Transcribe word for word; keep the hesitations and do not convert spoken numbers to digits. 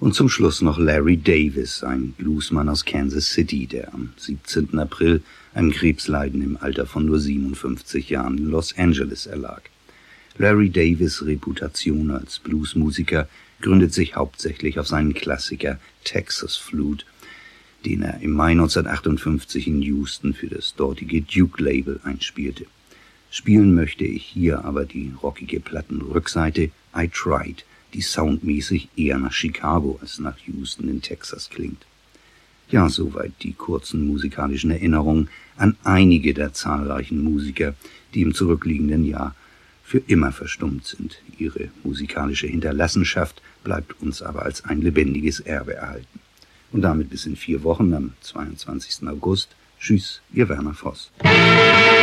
Und zum Schluss noch Larry Davis, ein Bluesmann aus Kansas City, der am siebzehnten April einem Krebsleiden im Alter von nur siebenundfünfzig Jahren in Los Angeles erlag. Larry Davis' Reputation als Bluesmusiker gründet sich hauptsächlich auf seinen Klassiker Texas Flute, den er im Mai neunzehnhundertachtundfünfzig in Houston für das dortige Duke-Label einspielte. Spielen möchte ich hier aber die rockige Plattenrückseite I Tried, die soundmäßig eher nach Chicago als nach Houston in Texas klingt. Ja, soweit die kurzen musikalischen Erinnerungen an einige der zahlreichen Musiker, die im zurückliegenden Jahr für immer verstummt sind. Ihre musikalische Hinterlassenschaft bleibt uns aber als ein lebendiges Erbe erhalten. Und damit bis in vier Wochen, am zweiundzwanzigsten August. Tschüss, Ihr Werner Voss.